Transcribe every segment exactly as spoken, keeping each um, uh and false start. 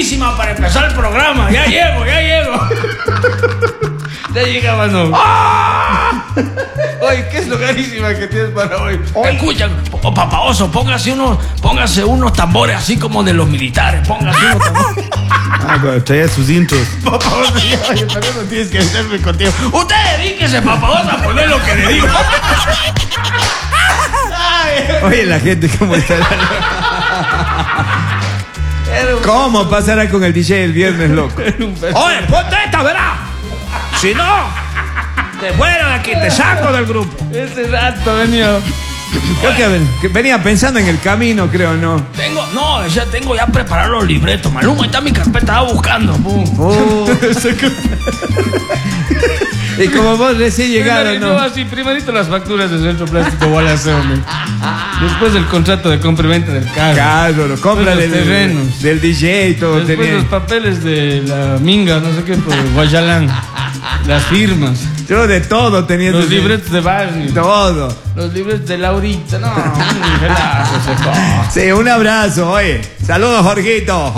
carísima para empezar el programa. Ya llego, ya llego. Ya llegaba, no. ¡Ah! Oye, ¿qué es lo carísima que tienes para hoy? Escucha, oh, Papá Oso, póngase unos, póngase unos tambores así como de los militares. Póngase unos tambores. Ah, pero traía sus intros. Papá Oso, oye, pero eso tienes que hacerme contigo. Usted dedíquese, Papá Oso, a poner lo que le digo. Oye, la gente, ¿cómo estará? ¿Cómo pasará con el D J el viernes, loco? Oye, ponte esta, ¿verdad? Si no, te fuera de aquí, te saco del grupo. Ese rato venía. Creo que, que venía pensando en el camino, creo, ¿no? Tengo, no, ya tengo ya preparados los libretos. Maluma, está mi carpeta, estaba buscando. Oh. Y como vos recién llegaron, ¿no? ¿no? Así, primerito las facturas de Centro Plástico Gualaceo, después el contrato de compra y venta del carro. Carro, lo compra del, terrenos. del D J y todo. Después tenía. los papeles de la Minga, no sé qué, por Guayalán. Las firmas. Yo de todo tenía. Los libretos de Barney. Todo. Los libretos de Laurita. No, un relajo ese co. Sí, un abrazo, oye. Saludos, Jorgito.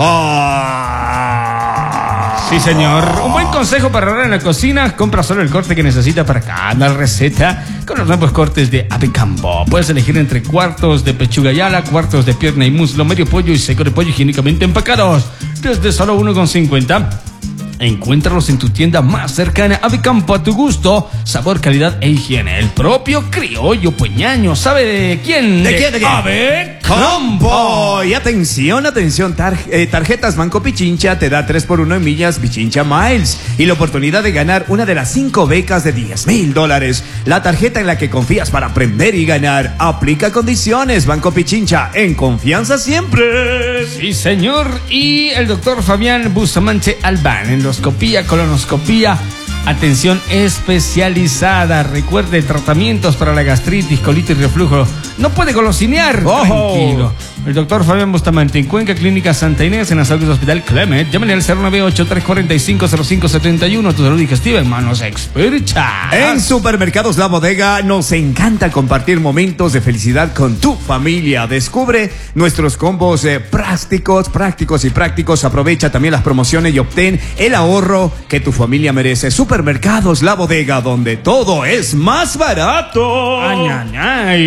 Oh. Sí, señor. Un buen consejo para ahorrar en la cocina. Compra solo el corte que necesita para cada receta con los nuevos cortes de Avicampo. Puedes elegir entre cuartos de pechuga y ala, cuartos de pierna y muslo, medio pollo y seco de pollo higiénicamente empacados. Desde solo uno con cincuenta. Encuéntralos en tu tienda más cercana. Avicampo, a tu gusto, sabor, calidad e higiene. El propio criollo pueñaño. ¿Sabe de quién? ¿De quién? ¿De quién? Avicampo. Y atención, atención, tar eh, tarjetas Banco Pichincha te da tres por uno en millas Pichincha Miles y la oportunidad de ganar una de las cinco becas de diez mil dólares. La tarjeta en la que confías para aprender y ganar. Aplica condiciones. Banco Pichincha, en confianza siempre. Sí, señor. Y el doctor Fabián Bustamante Albán, endoscopía, colonoscopía, atención especializada. Recuerde, tratamientos para la gastritis, colitis y reflujo. No puede golosinear. ¡Ojo! Tranquilo. El doctor Fabián Bustamante en Cuenca, Clínica Santa Inés, en la salud del Hospital Clemet. Llámale al cero nueve ocho, tres cuatro cinco, cero cinco siete uno. Tu salud digestiva en manos expertas. En Supermercados La Bodega nos encanta compartir momentos de felicidad con tu familia. Descubre nuestros combos eh, prácticos, prácticos y prácticos. Aprovecha también las promociones y obtén el ahorro que tu familia merece. Supermercados La Bodega, donde todo es más barato. Ay, ay,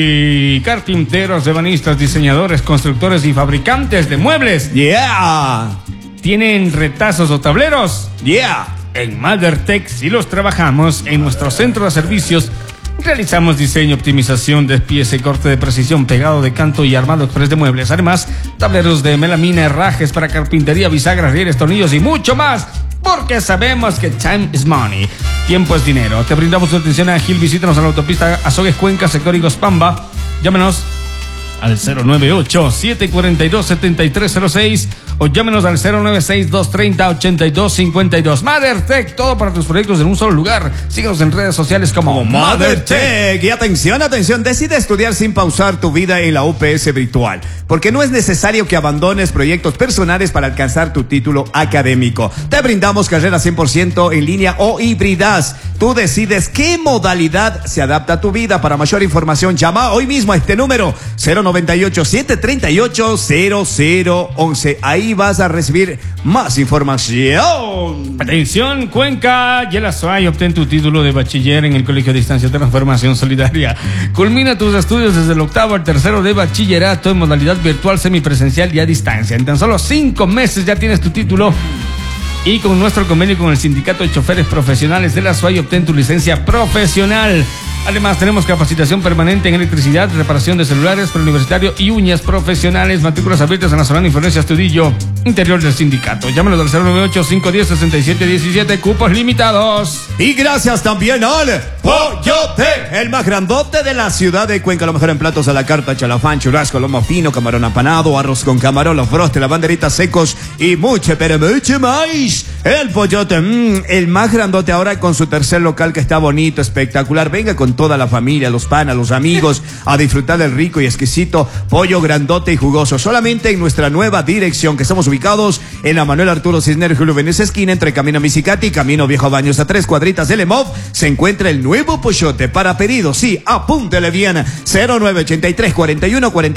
ay. Carpinteros, ebanistas, diseñadores, constructores y fabricantes de muebles. Yeah. ¿Tienen retazos o tableros? Yeah. En MotherTech sí los trabajamos. En nuestro centro de servicios realizamos diseño, optimización, despiece, corte de precisión, pegado de canto y armado express de muebles. Además, tableros de melamina, herrajes para carpintería, bisagras, rieles, tornillos y mucho más. Porque sabemos que time is money. Tiempo es dinero. Te brindamos una atención ágil. Visítanos en la autopista Azogues Cuenca, sector Pamba. Llámenos al cero nueve ocho, siete cuatro dos, siete tres cero seis o llámenos al cero nueve seis, dos tres cero, ocho dos cinco dos. MotherTech, todo para tus proyectos en un solo lugar. Síguenos en redes sociales como MotherTech. Y atención, atención, decide estudiar sin pausar tu vida en la U P S virtual, porque no es necesario que abandones proyectos personales para alcanzar tu título académico. Te brindamos carreras cien por ciento en línea o híbridas. Tú decides qué modalidad se adapta a tu vida. Para mayor información, llama hoy mismo a este número cero noventa y ocho, siete treinta y ocho, cero cero once. Ahí vas a recibir más información. Atención, Cuenca y el Azuay, obtén tu título de bachiller en el Colegio de Distancia Transformación Solidaria. Culmina tus estudios desde el octavo al tercero de bachillerato en modalidad virtual, semipresencial y a distancia. En tan solo cinco meses ya tienes tu título. Y con nuestro convenio con el Sindicato de Choferes Profesionales de la Azuay, obtén tu licencia profesional. Además, tenemos capacitación permanente en electricidad, reparación de celulares, preuniversitario y uñas profesionales. Matrículas abiertas en la Solana y Florencia Astudillo, interior del sindicato. Llámenos al cero nueve ocho, cinco uno cero, seis siete uno siete, cupos limitados. Y gracias también al Pollote, el más grandote de la ciudad de Cuenca. Lo mejor en platos a la carta, chalafán, churrasco, lomo fino, camarón apanado, arroz con camarón, los frostes, las banderitas secos y mucho, pero mucho más. El Pollote, mmm, el más grandote ahora con su tercer local que está bonito, espectacular. Venga con toda la familia, los panas, los amigos, a disfrutar del rico y exquisito pollo grandote y jugoso. Solamente en nuestra nueva dirección, que estamos ubicados en la Manuel Arturo Cisneros Julio Venecia esquina, entre Camino Misicati y Camino Viejo Baños, a tres cuadritas del Emov, se encuentra el nuevo Pollote. Para pedidos, sí, apúntele bien, cero nueve ochenta y tres, cuarenta y uno, cuarenta